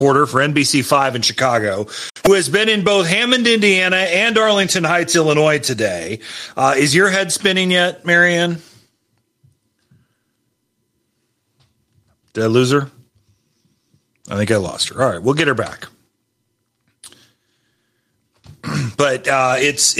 reporter for NBC5 in Chicago, who has been in both Hammond, Indiana, and Arlington Heights, Illinois today. Is your head spinning yet, Marianne? Did I lose her? I think I lost her. All right, we'll get her back. But it's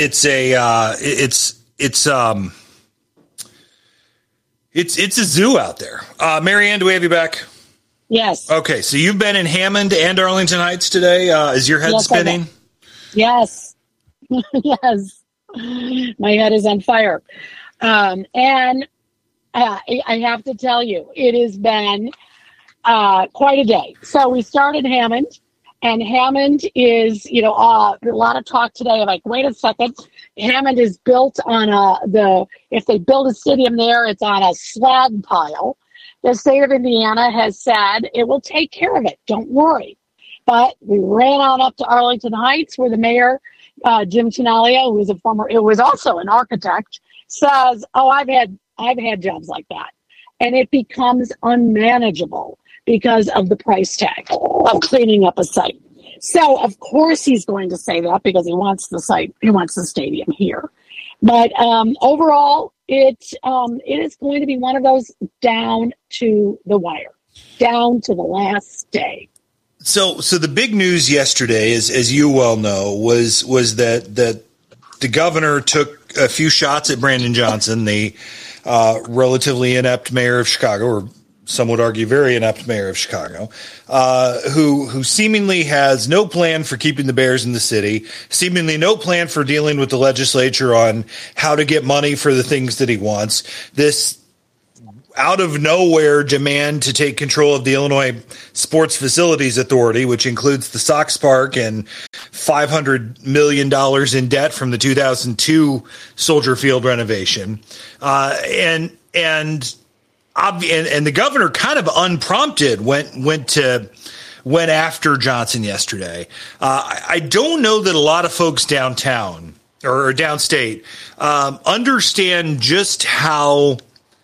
a zoo out there. Marianne, do we have you back? Yes. Okay, so you've been in Hammond and Arlington Heights today. Is your head spinning? Yes. Yes. My head is on fire. And I have to tell you, it has been quite a day. So we started Hammond, and Hammond is, a lot of talk today. I'm like, wait a second. Hammond is built on if they build a stadium there, it's on a slag pile. The state of Indiana has said it will take care of it. Don't worry. But we ran on up to Arlington Heights, where the mayor, Jim Tenaglia, who was also an architect, says, "Oh, I've had jobs like that," and it becomes unmanageable because of the price tag of cleaning up a site. So, of course, he's going to say that because he wants the site, he wants the stadium here. But overall, it is going to be one of those down to the wire, down to the last day. So the big news yesterday, as you well know, was that the governor took a few shots at Brandon Johnson, the relatively inept mayor of Chicago, or some would argue very inept mayor of Chicago, who seemingly has no plan for keeping the Bears in the city, seemingly no plan for dealing with the legislature on how to get money for the things that he wants. This out of nowhere demand to take control of the Illinois Sports Facilities Authority, which includes the Sox Park and $500 million in debt from the 2002 Soldier Field renovation. And the governor kind of unprompted went after Johnson yesterday. I don't know that a lot of folks downtown or downstate understand just how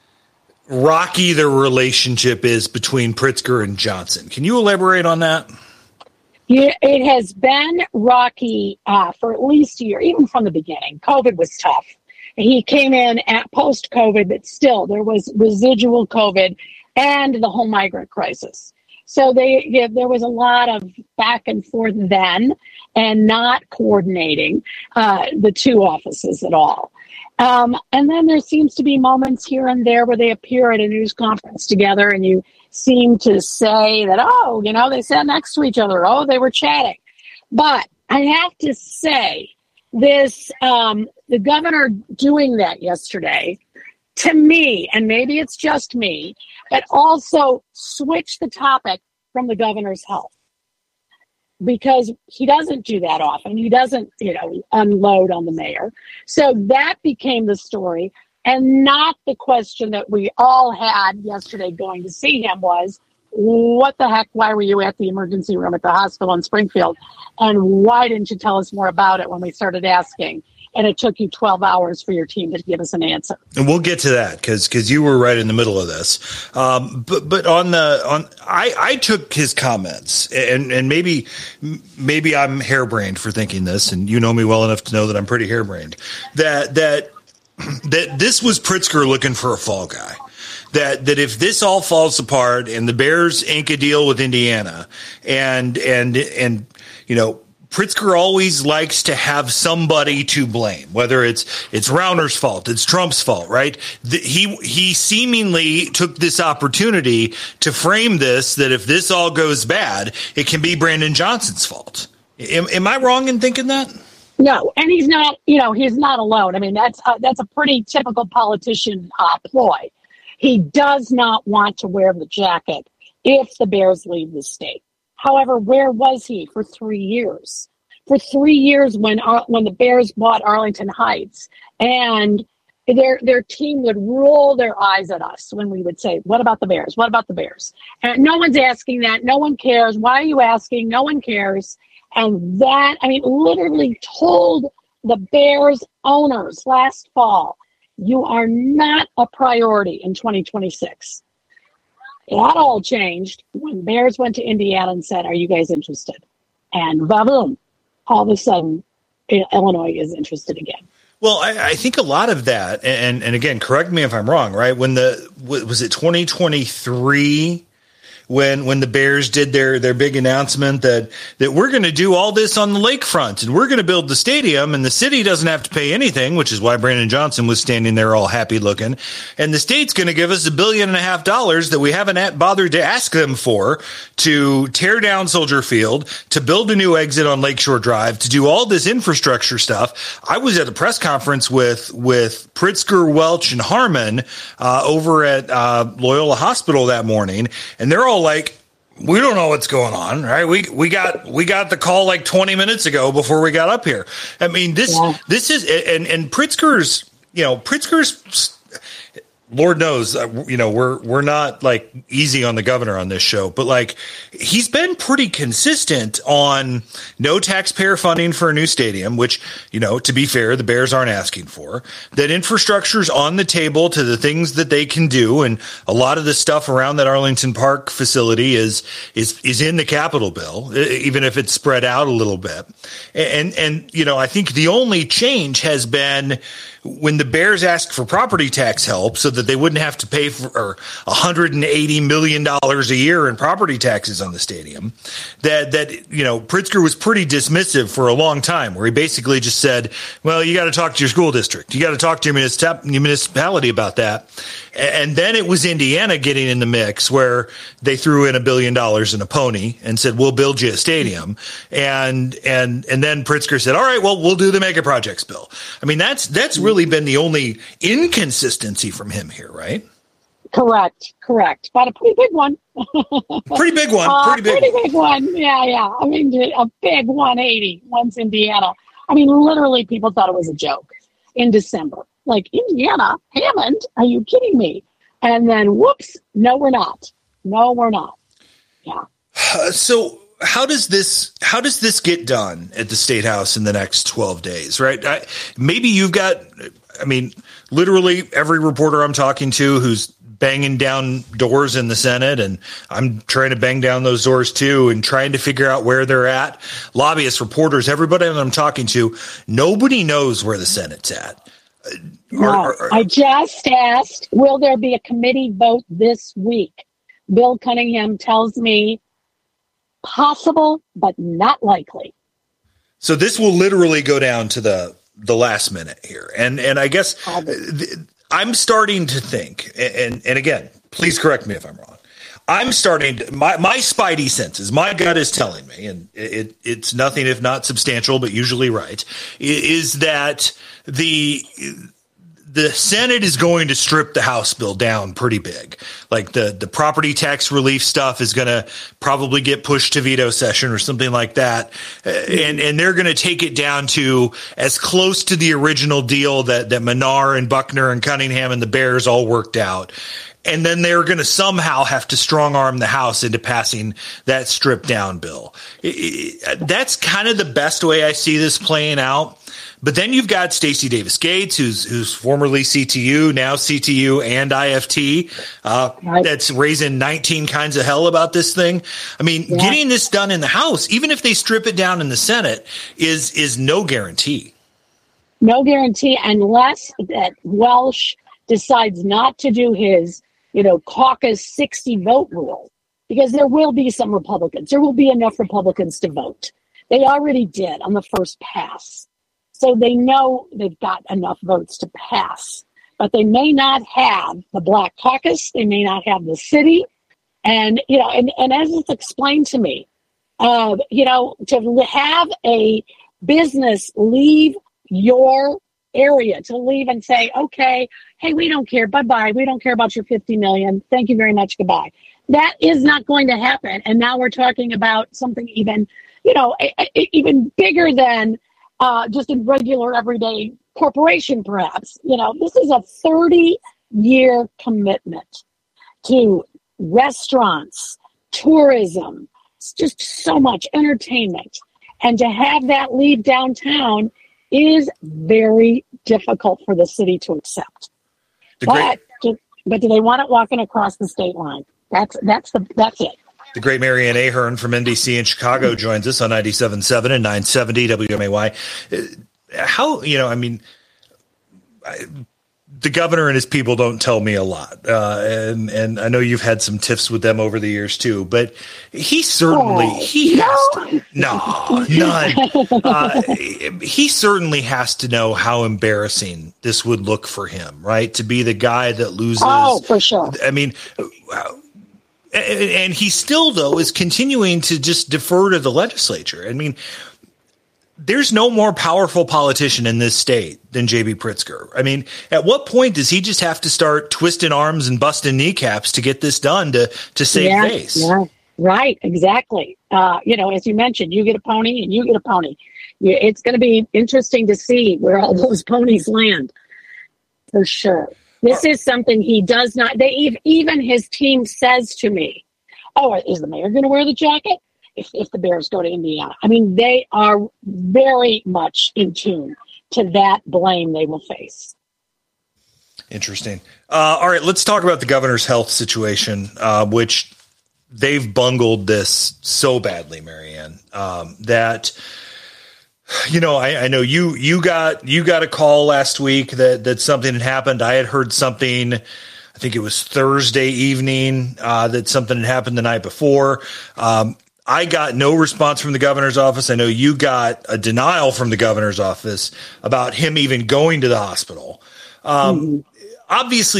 rocky the relationship is between Pritzker and Johnson. Can you elaborate on that? Yeah, it has been rocky for at least a year, even from the beginning. COVID was tough. He came in at post-COVID, but still there was residual COVID and the whole migrant crisis. So there was a lot of back and forth then and not coordinating the two offices at all. And then there seems to be moments here and there where they appear at a news conference together and you seem to say that, they sat next to each other. Oh, they were chatting. But I have to say this, the governor doing that yesterday, to me, and maybe it's just me, but also switch the topic from the governor's health. Because he doesn't do that often. He doesn't, unload on the mayor. So that became the story, and not the question that we all had yesterday going to see him was, what the heck, why were you at the emergency room at the hospital in Springfield? And why didn't you tell us more about it when we started asking? And it took you 12 hours for your team to give us an answer. And we'll get to that because you were right in the middle of this. But I took his comments and maybe I'm harebrained for thinking this, and you know me well enough to know that I'm pretty harebrained. That this was Pritzker looking for a fall guy. That if this all falls apart and the Bears ink a deal with Indiana and Pritzker always likes to have somebody to blame, whether it's Rauner's fault, it's Trump's fault, right? He seemingly took this opportunity to frame this, that if this all goes bad, it can be Brandon Johnson's fault. Am I wrong in thinking that? No, and he's not alone. I mean, that's a pretty typical politician ploy. He does not want to wear the jacket if the Bears leave the state. However, where was he for 3 years? For 3 years when the Bears bought Arlington Heights, and their team would roll their eyes at us when we would say, what about the Bears? What about the Bears? And no one's asking that. No one cares. Why are you asking? No one cares. And that, literally told the Bears owners last fall, you are not a priority in 2026. That all changed when Bears went to Indiana and said, "Are you guys interested?" And boom, all of a sudden, Illinois is interested again. Well, I think a lot of that, and again, correct me if I'm wrong, right? When was it 2023 when the Bears did their big announcement that we're going to do all this on the lakefront and we're going to build the stadium and the city doesn't have to pay anything, which is why Brandon Johnson was standing there all happy looking. And the state's going to give us $1.5 billion that we haven't bothered to ask them for to tear down Soldier Field, to build a new exit on Lakeshore Drive, to do all this infrastructure stuff. I was at a press conference with Pritzker, Welch, and Harmon over at Loyola Hospital that morning, and they're all like, we don't know what's going on, right? We got the call like 20 minutes ago before we got up here. I mean, this is, and Pritzker's, Lord knows, we're not like easy on the governor on this show, but like he's been pretty consistent on no taxpayer funding for a new stadium, which, to be fair, the Bears aren't asking for. That infrastructure's on the table to the things that they can do, and a lot of the stuff around that Arlington Park facility is in the capital bill, even if it's spread out a little bit. And I think the only change has been when the Bears asked for property tax help so that they wouldn't have to pay for $180 million a year in property taxes on the stadium, that Pritzker was pretty dismissive for a long time, where he basically just said, well, you got to talk to your school district. You got to talk to your municipality about that. And then it was Indiana getting in the mix, where they threw in $1 billion in a pony and said, we'll build you a stadium. And then Pritzker said, all right, well, we'll do the mega projects bill. I mean, that's really been the only inconsistency from him here, right? Correct. But a pretty big one. Pretty big one. Yeah. I mean, a big 180 once Indiana. I mean, literally people thought it was a joke in December. Like, Indiana, Hammond, are you kidding me? And then, whoops, no, we're not. Yeah. So how does this get done at the State House in the next 12 days, right? Maybe you've got, literally every reporter I'm talking to who's banging down doors in the Senate, and I'm trying to bang down those doors too and trying to figure out where they're at. Lobbyists, reporters, everybody that I'm talking to, nobody knows where the Senate's at. No, I just asked, will there be a committee vote this week? Bill Cunningham tells me possible, but not likely. So this will literally go down to the last minute here. And I guess I'm starting to think, and again, please correct me if I'm wrong. I'm starting to, my spidey senses, my gut is telling me, and it's nothing if not substantial, but usually right, is that the Senate is going to strip the House bill down pretty big. Like the property tax relief stuff is going to probably get pushed to veto session or something like that. And they're going to take it down to as close to the original deal that Menard and Buckner and Cunningham and the Bears all worked out. And then they're going to somehow have to strong arm the House into passing that stripped down bill. That's kind of the best way I see this playing out. But then you've got Stacey Davis Gates, who's formerly CTU, now CTU and IFT, that's raising 19 kinds of hell about this thing. I mean, getting this done in the House, even if they strip it down in the Senate, is no guarantee. No guarantee unless that Welch decides not to do his, caucus 60 vote rule, because there will be some Republicans. There will be enough Republicans to vote. They already did on the first pass. So they know they've got enough votes to pass, but they may not have the Black Caucus. They may not have the city. And, and as it's explained to me, to have a business leave your area, to leave and say, okay, hey, we don't care. Bye-bye. We don't care about your 50 million. Thank you very much. Goodbye. That is not going to happen. And now we're talking about something even, even bigger than just a regular everyday corporation, perhaps. This is a 30-year commitment to restaurants, tourism, it's just so much entertainment. And to have that leave downtown is very difficult for the city to accept. But do they want it walking across the state line? That's it. The great Marianne Ahern from NBC in Chicago joins us on 97.7 and 970 WMAY. The governor and his people don't tell me a lot. And I know you've had some tiffs with them over the years too, but he certainly, none. He certainly has to know how embarrassing this would look for him, right? To be the guy that loses. Oh, for sure. I mean, and he still, though, is continuing to just defer to the legislature. I mean, there's no more powerful politician in this state than J.B. Pritzker. I mean, at what point does he just have to start twisting arms and busting kneecaps to get this done to save face? Yeah, right, exactly. As you mentioned, you get a pony and you get a pony. It's going to be interesting to see where all those ponies land, for sure. This is something he does not. Even his team says to me, "Oh, is the mayor going to wear the jacket if the Bears go to Indiana?" I mean, they are very much in tune to that blame they will face. Interesting. All right, let's talk about the governor's health situation, which they've bungled this so badly, Marianne, that. I know you got a call last week that something had happened. I had heard something, I think it was Thursday evening, that something had happened the night before. I got no response from the governor's office. I know you got a denial from the governor's office about him even going to the hospital. Obviously,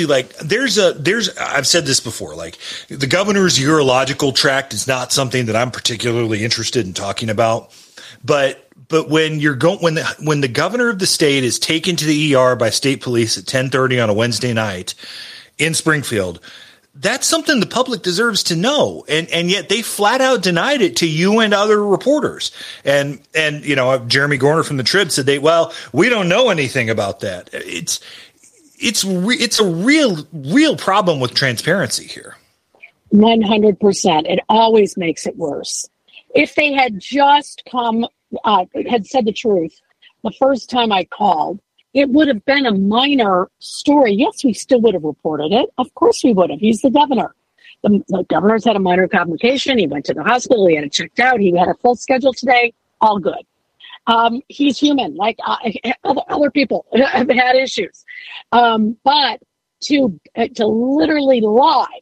I've said this before, like the governor's urological tract is not something that I'm particularly interested in talking about, but when when the governor of the state is taken to the ER by state police at 10:30 on a Wednesday night in Springfield, that's something the public deserves to know. And yet they flat out denied it to you and other reporters. And Jeremy Gorner from the Trib said we don't know anything about that. It's a real problem with transparency here. 100%. It always makes it worse. If they had just had said the truth the first time I called, it would have been a minor story. Yes, we still would have reported it. Of course we would have. He's the governor. The governor's had a minor complication. He went to the hospital. He had it checked out. He had a full schedule today. All good. He's human, like other people have had issues. But to literally lie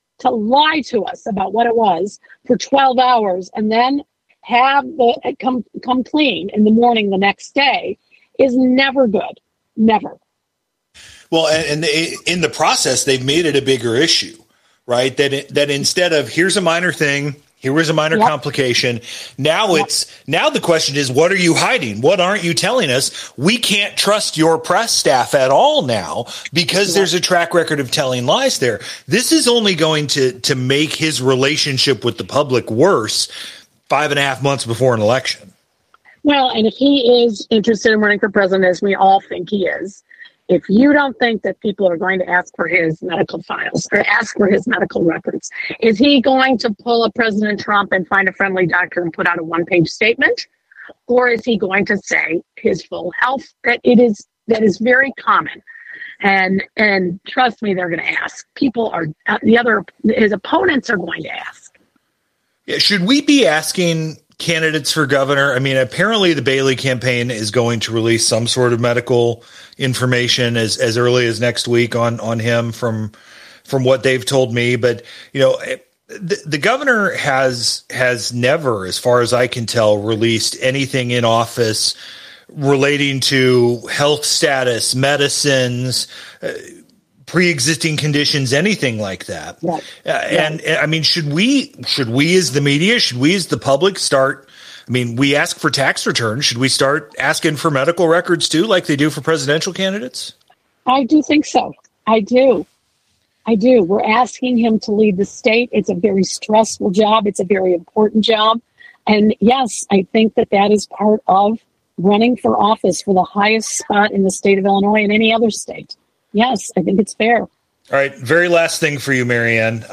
to us about what it was for 12 hours and then have the come clean in the morning the next day is never good. Never. Well, and in the process, they've made it a bigger issue, right? That instead of here's a minor thing, here was a minor complication. Now now the question is, what are you hiding? What aren't you telling us? We can't trust your press staff at all now because there's a track record of telling lies there. This is only going to make his relationship with the public worse 5.5 months before an election. Well, and if he is interested in running for president, as we all think he is, if you don't think that people are going to ask for his medical files or ask for his medical records, is he going to pull a President Trump and find a friendly doctor and put out a one-page statement? Or is he going to say his full health? That is very common. And trust me, they're going to ask. His opponents are going to ask. Yeah, should we be asking candidates for governor? I mean, apparently the Bailey campaign is going to release some sort of medical information as early as next week on him from what they've told me. But, the governor has never, as far as I can tell, released anything in office relating to health status, medicines, pre-existing conditions, anything like that. Right. And I mean, should we as the media, should we as the public start? I mean, we ask for tax returns. Should we start asking for medical records too, like they do for presidential candidates? I do think so. I do. We're asking him to lead the state. It's a very stressful job. It's a very important job. And yes, I think that is part of running for office for the highest spot in the state of Illinois and any other state. Yes, I think it's fair. All right. Very last thing for you, Marianne.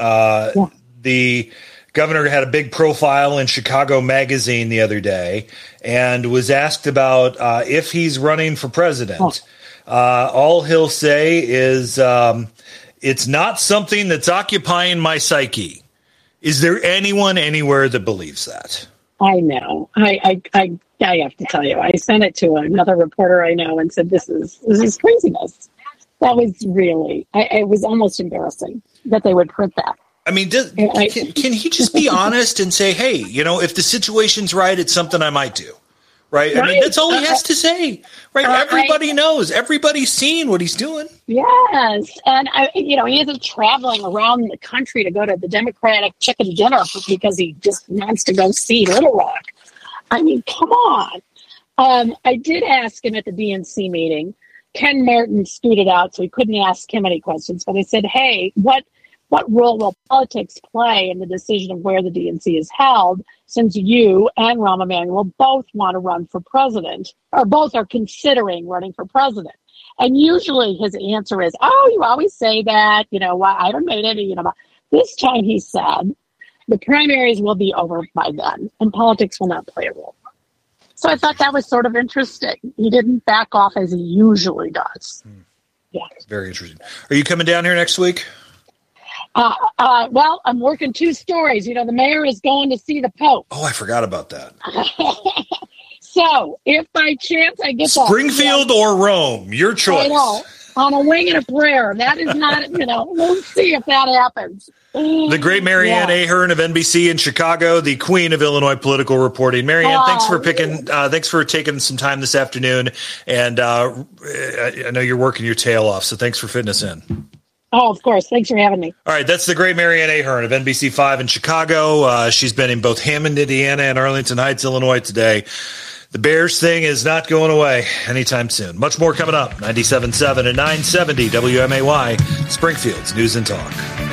The governor had a big profile in Chicago Magazine the other day and was asked about if he's running for president. All he'll say is It's not something that's occupying my psyche. Is there anyone anywhere that believes that? I know. I have to tell you, I sent it to another reporter I know and said, this is craziness. That was really, it was almost embarrassing that they would print that. I mean, can he just be honest and say, hey, if the situation's right, it's something I might do. Right. I mean, that's all he has to say. Right. Everybody knows. Everybody's seeing what he's doing. Yes. And, he isn't traveling around the country to go to the Democratic chicken dinner because he just wants to go see Little Rock. I mean, come on. I did ask him at the DNC meeting. Ken Martin scooted out, so he couldn't ask him any questions. But I said, hey, what role will politics play in the decision of where the DNC is held, since you and Rahm Emanuel both want to run for president, or both are considering running for president? And usually his answer is, you always say that, I haven't made any, This time he said, the primaries will be over by then, and politics will not play a role. So I thought that was sort of interesting. He didn't back off as he usually does. Yeah. Very interesting. Are you coming down here next week? Well, I'm working two stories. The mayor is going to see the Pope. Oh, I forgot about that. So, if by chance I get Springfield or Rome, your choice. I know, on a wing and a prayer. That is not, we'll see if that happens. The great Marianne Ahern of NBC in Chicago, the queen of Illinois political reporting. Marianne, thanks for taking some time this afternoon. And I know you're working your tail off, so thanks for fitting us in. Oh, of course. Thanks for having me. All right. That's the great Marianne Ahern of NBC5 in Chicago. She's been in both Hammond, Indiana, and Arlington Heights, Illinois today. The Bears thing is not going away anytime soon. Much more coming up. 97.7 and 970 WMAY, Springfield's News and Talk.